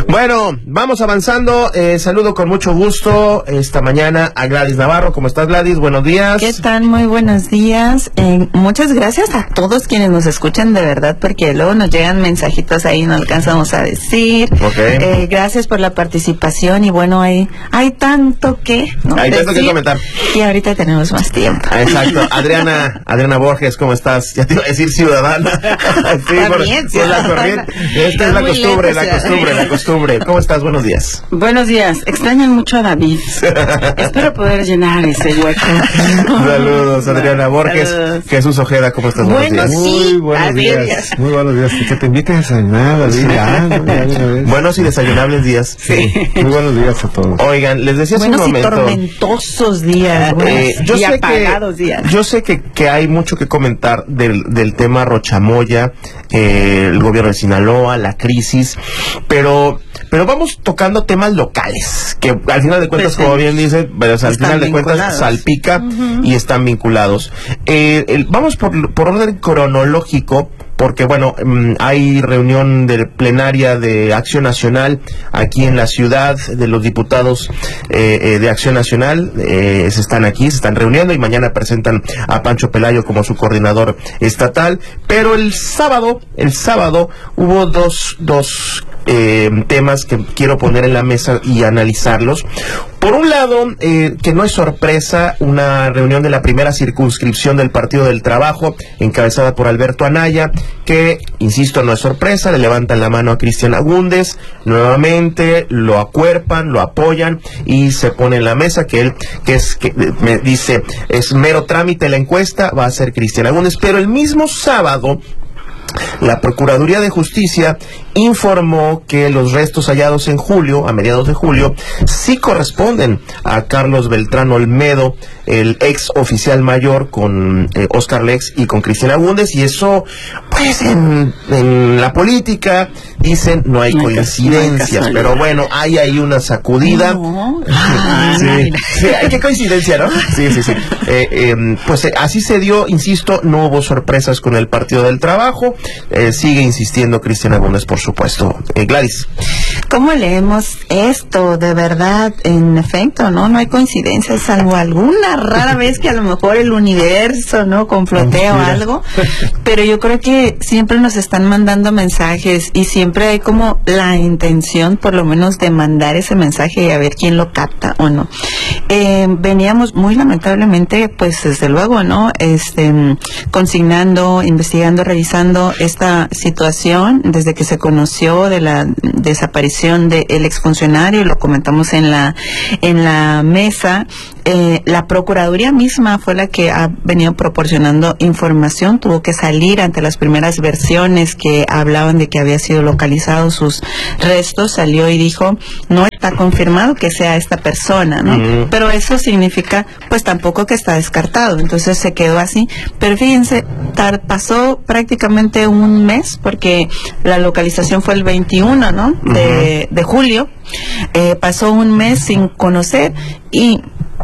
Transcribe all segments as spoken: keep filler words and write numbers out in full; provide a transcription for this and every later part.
Bueno, vamos avanzando. Eh, saludo con mucho gusto esta mañana a Gladys Navarro. ¿Cómo estás, Gladys? Buenos días. ¿Qué tal? Muy buenos días. Eh, muchas gracias a todos quienes nos escuchan, de verdad, porque luego nos llegan mensajitos ahí, no alcanzamos a decir. Okay. Eh, gracias por la participación y bueno, hay, hay tanto que ¿no? Hay tanto decir, que comentar. Y ahorita tenemos más tiempo. Exacto. Adriana, Adriana Borges, ¿cómo estás? Ya te iba a decir ciudadana. Sí, por, Bien, por la corriente. Esta es la costumbre, la costumbre, la costumbre. ¿Cómo estás? Buenos días. Buenos días. Extrañan mucho a David. Espero poder llenar ese hueco. Saludos, Adriana Borges. Saludos. Jesús Ojeda, ¿cómo estás? Buenos Bueno, días. sí. Muy buenos Adriana. días. Muy buenos días. Que te invite a desayunar, David. Ya, ya, ya, ya. Buenos y desayunables días. Sí. Muy buenos días a todos. Oigan, les decía hace Buenos un y momento. tormentosos días. Eh, buenos yo y sé apagados que, días. yo sé que, que hay mucho que comentar del, del tema Rochamoya, eh, el gobierno de Sinaloa, la crisis, pero pero vamos tocando temas locales, que al final de cuentas, Pues, como bien dice, pero, o sea, al están final de cuentas vinculados. salpica y están vinculados. Eh, el- vamos por, por orden cronológico, porque bueno, mm, hay reunión de plenaria de Acción Nacional aquí en la ciudad, de los diputados eh, eh, de Acción Nacional, eh, se están aquí, se están reuniendo y mañana presentan a Pancho Pelayo como su coordinador estatal, pero el sábado, el sábado hubo dos, dos eh, temas que quiero poner en la mesa y analizarlos. Por un lado, eh, que no es sorpresa, una reunión de la primera circunscripción del Partido del Trabajo, encabezada por Alberto Anaya, que, insisto, no es sorpresa, le levantan la mano a Cristian Agúndez, nuevamente lo acuerpan, lo apoyan y se pone en la mesa que él, que es, que me dice, es mero trámite la encuesta, va a ser Cristian Agúndez, pero el mismo sábado, la Procuraduría de Justicia informó que los restos hallados en julio, a mediados de julio, sí corresponden a Carlos Beltrán Olmedo, el ex oficial mayor, con eh, Oscar Lex y con Cristian Agúndez, y eso, pues en, en la política dicen no hay No hay coincidencias, casualidad. pero bueno, hay ahí una sacudida. No. Sí, sí, ay, qué coincidencia, ¿no? Sí, sí, sí. Eh, eh, pues eh, así se dio, insisto, no hubo sorpresas con el Partido del Trabajo, eh, sigue insistiendo Cristian Agúndez, por supuesto. Eh, Gladys. ¿Cómo leemos esto? De verdad, en efecto, ¿no? No hay coincidencias, salvo alguna rara vez que a lo mejor el universo, ¿no? Conflotea o Conspira. algo. Pero yo creo que siempre nos están mandando mensajes y siempre hay como la intención, por lo menos, de mandar ese mensaje y a ver quién lo capta o no. Eh, veníamos muy lamentablemente, pues desde luego, ¿no? Este, consignando, investigando, revisando esta situación desde que se conoció de la desaparición del exfuncionario, lo comentamos en la en la mesa. Eh, la Procuraduría misma fue la que ha venido proporcionando información, tuvo que salir ante las primeras versiones que hablaban de que había sido localizado sus restos, salió y dijo, no está confirmado que sea esta persona, ¿no? Mm. Pero eso significa, pues tampoco que está descartado, entonces se quedó así. Pero fíjense, tar- pasó prácticamente un mes, porque la localización fue el veintiuno, ¿no? De, de julio, eh, pasó un mes sin conocer y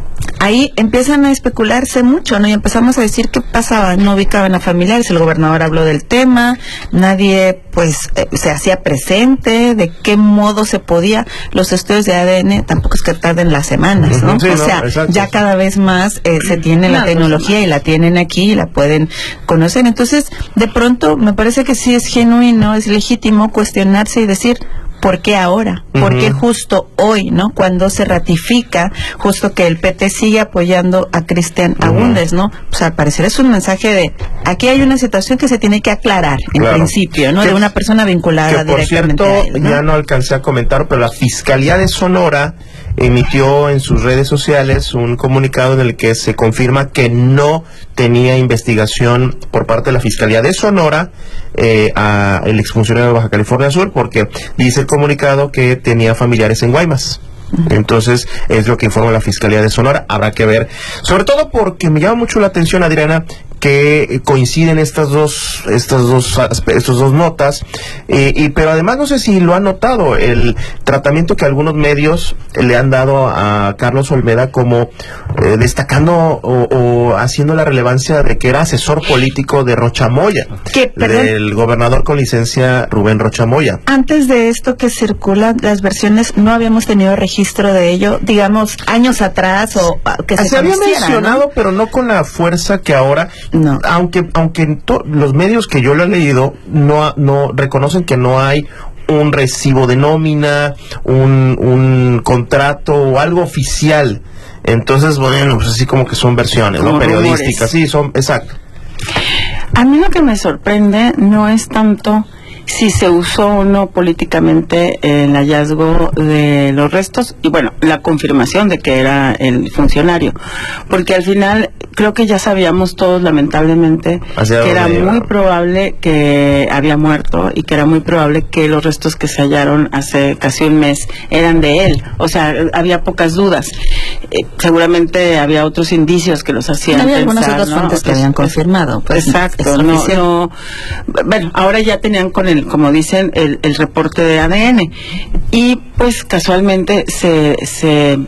ahí empiezan a especularse mucho, ¿no? Y empezamos a decir qué pasaba, no ubicaban a familiares, el gobernador habló del tema, nadie pues eh, se hacía presente, de qué modo se podía, los estudios de A D N tampoco es que tarden las semanas, ¿no? Sí, o no, sea, exacto. ya cada vez más eh, se tiene la Una tecnología y la tienen aquí y la pueden conocer, entonces de pronto me parece que sí es genuino, es legítimo cuestionarse y decir, ¿por qué ahora? ¿Por qué Ujú. justo hoy, no? Cuando se ratifica justo que el P T sigue apoyando a Cristian Agúndez, ¿no? Pues al parecer es un mensaje de, aquí hay una situación que se tiene que aclarar, en Claro. principio, ¿no? Que- De una persona vinculada Que por directamente cierto, a él, ¿no? ya no alcancé a comentar, pero la Fiscalía de Sonora emitió en sus redes sociales un comunicado en el que se confirma que no tenía investigación por parte de la Fiscalía de Sonora eh, a el exfuncionario de Baja California Sur, porque dice el comunicado que tenía familiares en Guaymas. Entonces, es lo que informa la Fiscalía de Sonora. Habrá que ver, sobre todo porque me llama mucho la atención, Adriana, que coinciden estas dos, estas dos, estos dos notas, eh, y pero además no sé si lo han notado, el tratamiento que algunos medios le han dado a Carlos Olmeda como eh, destacando o, o haciendo la relevancia de que era asesor político de Rocha Moya, ¿Qué, del gobernador con licencia Rubén Rocha Moya. Antes de esto que circulan las versiones, no habíamos tenido registro de ello, digamos, años atrás, o que se, se había mencionado, ¿no? pero no con la fuerza que ahora. No. Aunque aunque en to, los medios que yo lo he leído no no reconocen que no hay un recibo de nómina, un un contrato o algo oficial. Entonces, bueno, pues así como que son versiones, ¿no? Periodísticas, sí, son, exacto. A mí lo que me sorprende no es tanto si se usó o no políticamente el hallazgo de los restos y, bueno, la confirmación de que era el funcionario, porque al final creo que ya sabíamos todos, lamentablemente, que era muy probable que había muerto y que era muy probable que los restos que se hallaron hace casi un mes eran de él. O sea, había pocas dudas. Eh, seguramente había otros indicios que los hacían había pensar, algunas otras ¿no? fuentes que habían confirmado. Pues, exacto. No, no, bueno, ahora ya tenían con el, como dicen, el, el reporte de A D N y pues casualmente se se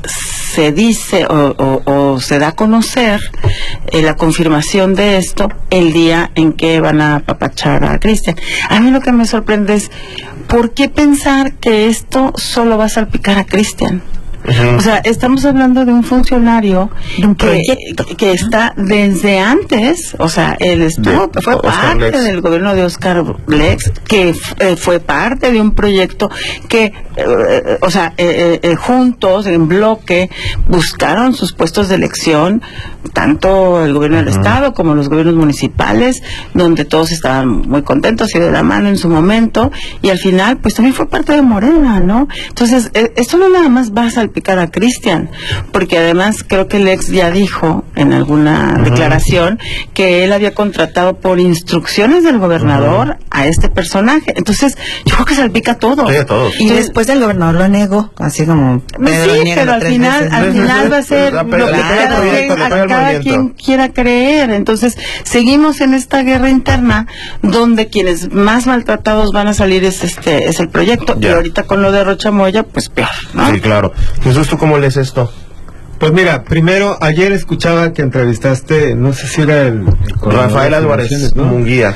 se dice o, o, o se da a conocer eh, la confirmación de esto el día en que van a apapachar a Cristian. A mí lo que me sorprende es ¿por qué pensar que esto solo va a salpicar a Cristian? Uh-huh. O sea, estamos hablando de un funcionario un que, que está desde antes, o sea, él estuvo, de, fue Oscar parte Lex. Del gobierno de Oscar Lex, que eh, fue parte de un proyecto que, eh, o sea, eh, eh, juntos, en bloque, buscaron sus puestos de elección, tanto el gobierno uh-huh. del Estado como los gobiernos municipales, donde todos estaban muy contentos y de la mano en su momento, y al final, pues también fue parte de Morena, ¿no? Entonces, eh, esto no nada más va a salpicar a Cristian, porque además creo que Lex ya dijo en alguna uh-huh. declaración que él había contratado por instrucciones del gobernador uh-huh. a este personaje. Entonces, yo creo que salpica todo. Sí, a todos. Y Entonces, después el gobernador lo negó, así como Pedro sí, pero al final, veces. al final va a ser lo que cada, quien, a cada quien quiera creer. Entonces, seguimos en esta guerra interna donde quienes más maltratados van a salir es este es el proyecto. Ya. Y ahorita con lo de Rocha Moya, pues peor, ¿no? Sí, claro. Jesús, ¿tú cómo lees esto? Pues mira, primero, ayer escuchaba que entrevistaste, no sé si era el... el Rafael Álvarez, ¿no? Munguía.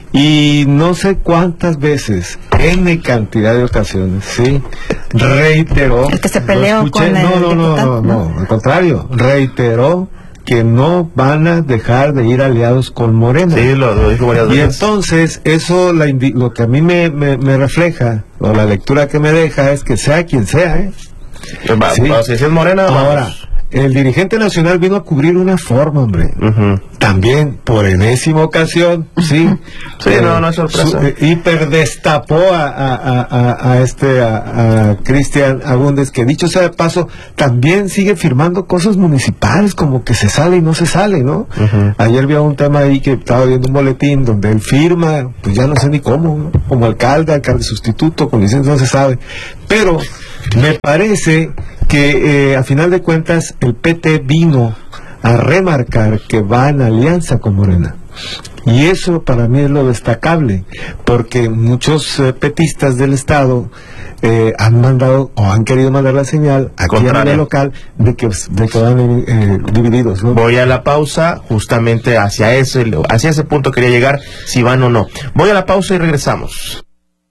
Y no sé cuántas veces, N cantidad de ocasiones, sí, reiteró... El que se peleó con el no, no, no, no, diputado, no, no, al contrario, reiteró que no van a dejar de ir aliados con Morena. Sí, lo, lo dijo varias veces. Y veces. entonces, eso, la indi- lo que a mí me, me, me refleja, o la lectura que me deja, es que sea quien sea, ¿eh? Va, sí. va, si es Morena, ahora, vamos. El dirigente nacional vino a cubrir una forma, hombre. Uh-huh. También, por enésima ocasión, sí. Sí, eh, no, no es sorpresa. Su, eh, hiperdestapó a, a, a, a este, a, a Cristian Agúndez, que dicho sea de paso, también sigue firmando cosas municipales, como que se sale y no se sale, ¿no? Uh-huh. Ayer vi un tema ahí que estaba viendo un boletín donde él firma, pues ya no sé ni cómo, ¿no? Como alcalde, alcalde sustituto, con licencia, no se sabe. Pero me parece que eh, a final de cuentas el P T vino a remarcar que va en alianza con Morena. Y eso para mí es lo destacable, porque muchos eh, petistas del Estado eh, han mandado o han querido mandar la señal aquí a nivel local de que, de que van eh, divididos, ¿no? Voy a la pausa, justamente hacia ese, hacia ese punto quería llegar, si van o no. Voy a la pausa y regresamos.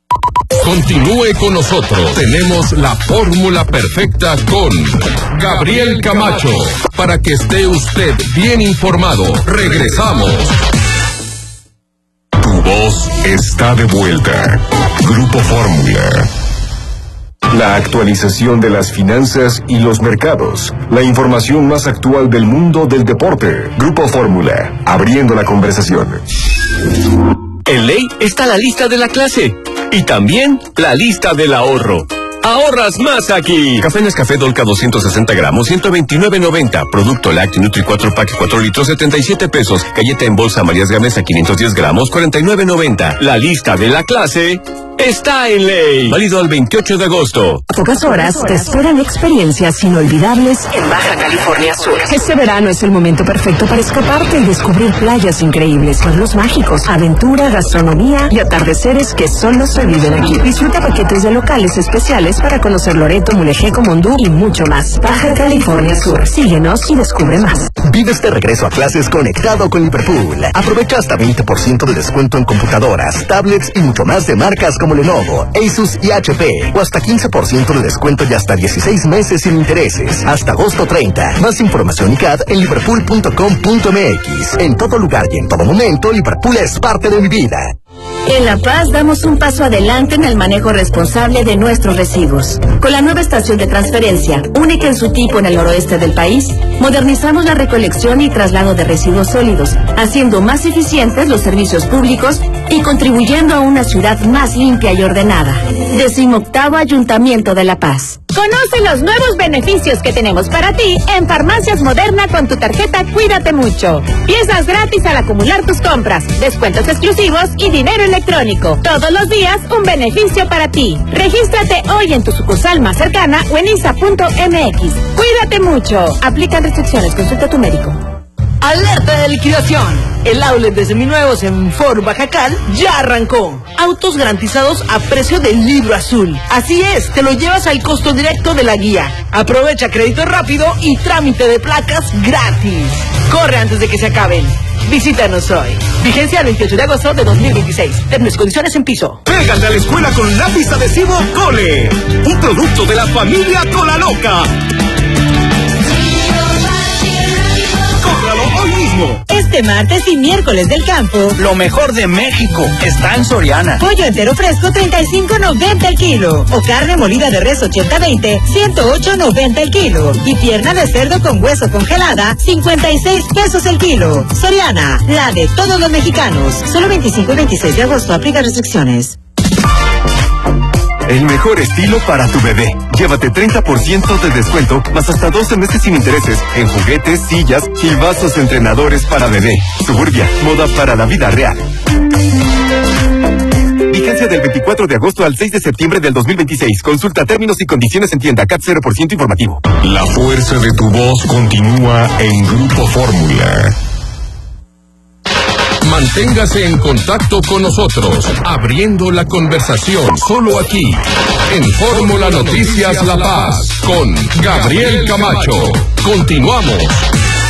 Continúe con nosotros. Tenemos la fórmula perfecta con Gabriel Camacho para que esté usted bien informado. Regresamos. Tu voz está de vuelta. Grupo Fórmula. La actualización de las finanzas y los mercados. La información más actual del mundo del deporte. Grupo Fórmula. Abriendo la conversación. En ley está la lista de la clase y también la lista del ahorro. ahorras más aquí. Café Nescafé Dolca doscientos sesenta gramos, ciento veintinueve noventa. Producto Lácteo Nutri cuatro pack cuatro litros, setenta y siete pesos. Galleta en bolsa Marías Gamesa quinientos diez gramos, cuarenta y nueve noventa. La lista de la clase está en ley. Válido al veintiocho de agosto. A pocas horas te esperan experiencias inolvidables en Baja California Sur. Este verano es el momento perfecto para escaparte y descubrir playas increíbles, pueblos mágicos, aventura, gastronomía y atardeceres que solo se viven aquí. Disfruta paquetes de locales especiales para conocer Loreto, Mulegé, Mondú y mucho más. Baja California Sur. Síguenos y descubre más. Vive este regreso a clases conectado con Liverpool. Aprovecha hasta veinte por ciento de descuento en computadoras, tablets y mucho más de marcas como Lenovo, Asus y H P. O hasta quince por ciento de descuento y hasta dieciséis meses sin intereses. Hasta agosto treinta. Más información y C A D en liverpool punto com punto m x. En todo lugar y en todo momento, Liverpool es parte de mi vida. En La Paz damos un paso adelante en el manejo responsable de nuestros residuos. Con la nueva estación de transferencia, única en su tipo en el noroeste del país, modernizamos la recolección y traslado de residuos sólidos, haciendo más eficientes los servicios públicos y contribuyendo a una ciudad más limpia y ordenada. Decimoctavo Ayuntamiento de La Paz. Conoce los nuevos beneficios que tenemos para ti en Farmacias Moderna con tu tarjeta Cuídate Mucho. Piezas gratis al acumular tus compras, descuentos exclusivos y dinero electrónico. Todos los días un beneficio para ti. Regístrate hoy en tu sucursal más cercana o en I S A punto m x. Cuídate Mucho. Aplican restricciones. Consulta a tu médico. ¡Alerta de liquidación! El outlet de seminuevos en Ford Bajacal ya arrancó. Autos garantizados a precio del libro azul. Así es, te lo llevas al costo directo de la guía. Aprovecha crédito rápido y trámite de placas gratis. Corre antes de que se acaben. Visítanos hoy. Vigencia el veintiocho de agosto de dos mil veintiséis. Términos y condiciones en piso. Pégate a la escuela con lápiz adhesivo Cole. Un producto de la familia Cola Loca. Cómpralo hoy mismo. Este martes y miércoles del campo, lo mejor de México está en Soriana. Pollo entero fresco treinta y cinco noventa el kilo. O carne molida de res ochenta veinte, ciento ocho noventa el kilo. Y pierna de cerdo con hueso congelada, cincuenta y seis pesos el kilo. Soriana, la de todos los mexicanos. Solo veinticinco y veintiséis de agosto, aplica restricciones. El mejor estilo para tu bebé. Llévate treinta por ciento de descuento, más hasta doce meses sin intereses, en juguetes, sillas y vasos entrenadores para bebé. Suburbia, moda para la vida real. Vigencia del veinticuatro de agosto al seis de septiembre del dos mil veintiséis. Consulta términos y condiciones en tienda. C A T cero por ciento informativo. La fuerza de tu voz continúa en Grupo Fórmula. Manténgase en contacto con nosotros, abriendo la conversación solo aquí, en Fórmula Noticias La Paz, con Gabriel Camacho. Continuamos.